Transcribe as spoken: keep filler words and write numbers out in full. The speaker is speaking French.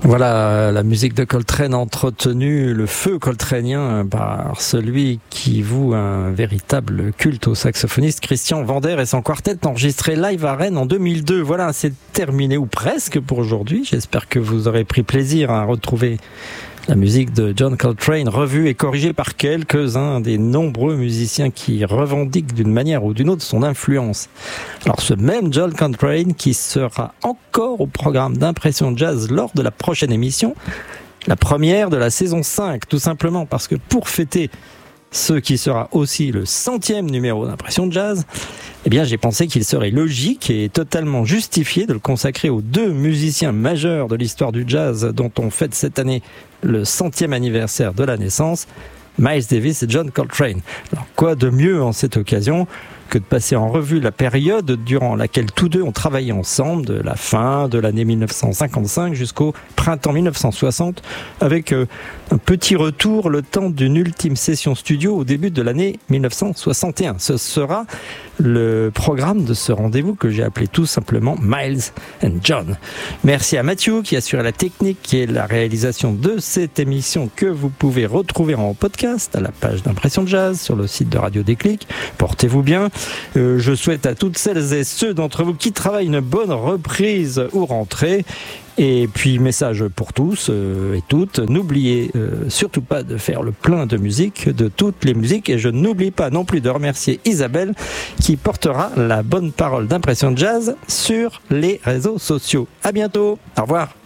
Voilà la musique de Coltrane entretenu le feu coltranien par celui qui voue un véritable culte au saxophoniste Christian Vander et son quartet enregistré live à Rennes en deux mille deux. Voilà, c'est terminé ou presque pour aujourd'hui. J'espère que vous aurez pris plaisir à retrouver la musique de John Coltrane, revue et corrigée par quelques-uns des nombreux musiciens qui revendiquent d'une manière ou d'une autre son influence. Alors ce même John Coltrane qui sera encore au programme d'Impression Jazz lors de la prochaine émission, la première de la saison cinq, tout simplement parce que pour fêter ce qui sera aussi le centième numéro d'Impression Jazz, eh bien, j'ai pensé qu'il serait logique et totalement justifié de le consacrer aux deux musiciens majeurs de l'histoire du jazz dont on fête cette année le centième anniversaire de la naissance, Miles Davis et John Coltrane. Alors, quoi de mieux en cette occasion que de passer en revue la période durant laquelle tous deux ont travaillé ensemble, de la fin de l'année mille neuf cent cinquante-cinq jusqu'au printemps mille neuf cent soixante, avec euh, un petit retour le temps d'une ultime session studio au début de l'année mille neuf cent soixante et un. Ce sera le programme de ce rendez-vous que j'ai appelé tout simplement Miles and John. Merci à Mathieu qui assure la technique et la réalisation de cette émission que vous pouvez retrouver en podcast à la page d'Impression Jazz sur le site de Radio Déclic. Portez-vous bien. Euh, je souhaite à toutes celles et ceux d'entre vous qui travaillent une bonne reprise ou rentrée. Et puis, message pour tous euh, et toutes, n'oubliez euh, surtout pas de faire le plein de musique, de toutes les musiques. Et je n'oublie pas non plus de remercier Isabelle qui portera la bonne parole d'Impression Jazz sur les réseaux sociaux. À bientôt, au revoir.